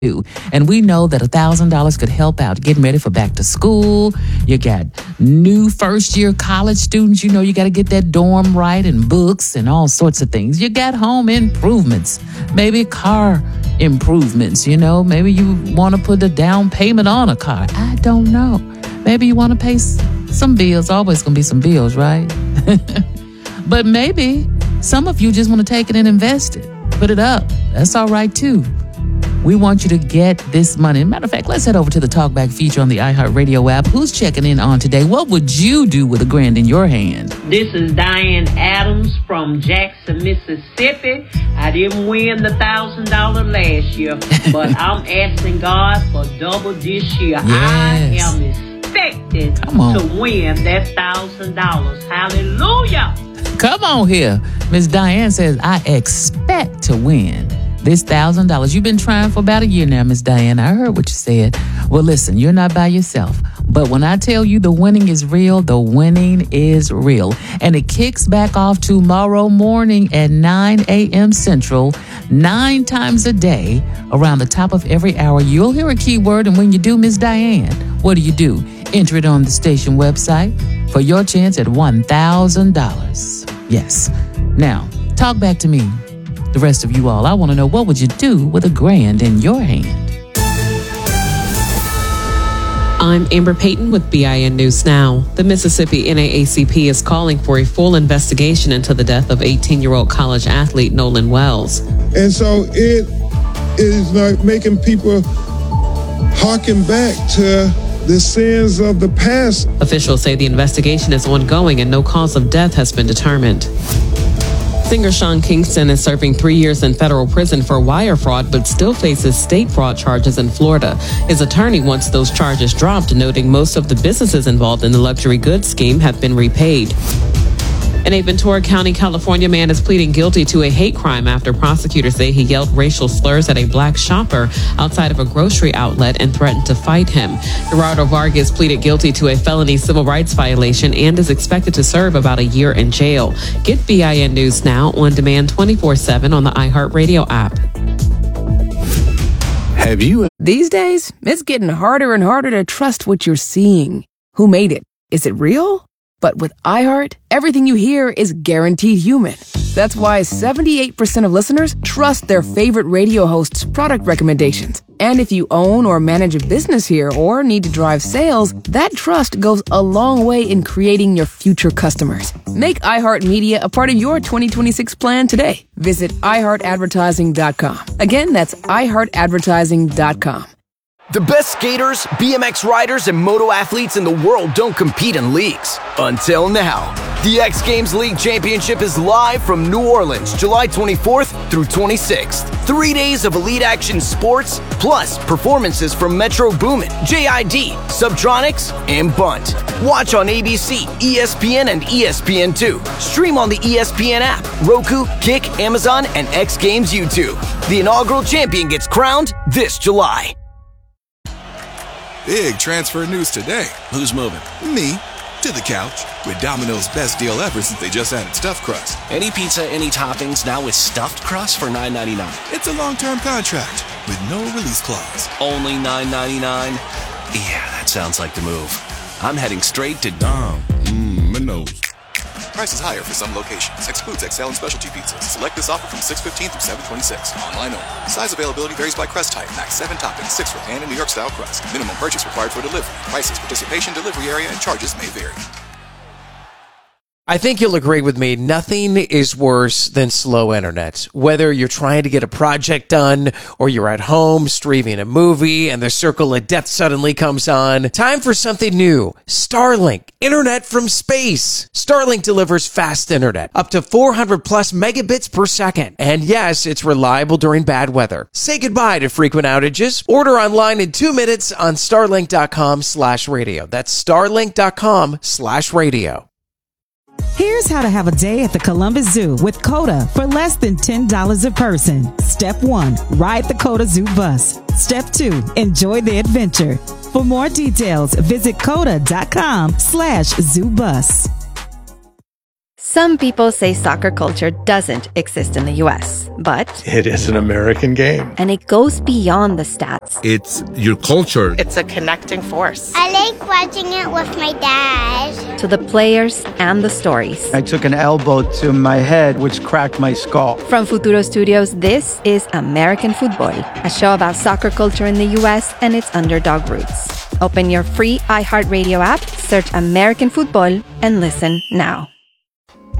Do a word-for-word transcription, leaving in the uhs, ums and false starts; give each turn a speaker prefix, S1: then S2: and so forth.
S1: And we know that one thousand dollars could help out getting ready for back to school. You got new first year college students. You know, you got to get that dorm right and books and all sorts of things. You got home improvements, maybe car improvements. You know, maybe you want to put a down payment on a car. I don't know. Maybe you want to pay some bills. Always going to be some bills, right? But maybe some of you just want to take it and invest it. Put it up. That's all right, too. We want you to get this money. Matter of fact, let's head over to the Talkback feature on the iHeartRadio app. Who's checking in on today? What would you do with a grand in your hand?
S2: This is Diane Adams from Jackson, Mississippi. I didn't win the one thousand dollars last year, but I'm asking God for double this year.
S1: Yes.
S2: I am expecting to win that one thousand dollars. Hallelujah.
S1: Come on here. Miss Diane says, I expect to win this one thousand dollars. You've been trying for about a year now, Miss Diane. I heard what you said. Well, listen, you're not by yourself. But when I tell you the winning is real, the winning is real. And it kicks back off tomorrow morning at nine a.m. Central, nine times a day, around the top of every hour. You'll hear a keyword, and when you do, Miss Diane, what do you do? Enter it on the station website for your chance at one thousand dollars. Yes. Now, talk back to me. The rest of you all, I want to know, what would you do with a grand in your hand?
S3: I'm Amber Payton with B I N News Now. The Mississippi N double A C P is calling for a full investigation into the death of eighteen-year-old college athlete Nolan Wells.
S4: And so it is like making people harken back to the sins of the past.
S3: Officials say the investigation is ongoing and no cause of death has been determined. Singer Sean Kingston is serving three years in federal prison for wire fraud, but still faces state fraud charges in Florida. His attorney wants those charges dropped, noting most of the businesses involved in the luxury goods scheme have been repaid. And a Ventura County, California man is pleading guilty to a hate crime after prosecutors say he yelled racial slurs at a black shopper outside of a grocery outlet and threatened to fight him. Gerardo Vargas pleaded guilty to a felony civil rights violation and is expected to serve about a year in jail. Get B I N News Now on demand twenty-four seven on the iHeartRadio app.
S5: Have you?
S6: These days, it's getting harder and harder to trust what you're seeing. Who made it? Is it real? But with iHeart, everything you hear is guaranteed human. That's why seventy-eight percent of listeners trust their favorite radio host's product recommendations. And if you own or manage a business here or need to drive sales, that trust goes a long way in creating your future customers. Make iHeartMedia a part of your twenty twenty-six plan today. Visit i heart advertising dot com. Again, that's i heart advertising dot com.
S7: The best skaters, B M X riders, and moto athletes in the world don't compete in leagues. Until now. The X Games League Championship is live from New Orleans, July twenty-fourth through twenty-sixth. Three days of elite action sports, plus performances from Metro Boomin, J I D, Subtronics, and Bunt. Watch on A B C, E S P N, and E S P N two. Stream on the E S P N app, Roku, Kick, Amazon, and X Games YouTube. The inaugural champion gets crowned this July.
S8: Big transfer news today.
S9: Who's moving?
S8: Me. To the couch. With Domino's best deal ever since they just added stuffed crust.
S9: Any pizza, any toppings, now with stuffed crust for nine ninety-nine.
S8: It's a long-term contract with no release clause.
S9: Only nine ninety-nine? Yeah, that sounds like the move. I'm heading straight to Dom.
S8: Mmm, Minos. Price is higher for some locations. Excludes X L and specialty pizzas. Select this offer from six fifteen through seven twenty-six. Online only. Size availability varies by crust type. Max seven toppings, six for pan and New York style crust. Minimum purchase required for delivery. Prices, participation, delivery area, and charges may vary.
S10: I think you'll agree with me. Nothing is worse than slow internet. Whether you're trying to get a project done or you're at home streaming a movie and the circle of death suddenly comes on. Time for something new. Starlink. Internet from space. Starlink delivers fast internet. Up to four hundred plus megabits per second. And yes, it's reliable during bad weather. Say goodbye to frequent outages. Order online in two minutes on starlink.com slash radio. That's starlink.com slash radio.
S11: Here's how to have a day at the Columbus Zoo with COTA for less than ten dollars a person. Step one, ride the COTA Zoo bus. Step two, enjoy the adventure. For more details, visit coda.com slash zoo bus.
S12: Some people say soccer culture doesn't exist in the U S,
S5: But
S12: it is an American game.
S5: And it goes beyond the stats.
S13: It's your culture.
S14: It's a connecting force.
S15: I like watching it with my dad.
S5: To the players and the stories.
S16: I took an elbow to my head, which cracked my skull.
S5: From Futuro Studios, this is American Football, a show about soccer culture in the U S and its underdog roots. Open your free iHeartRadio app, search American Football, and listen now.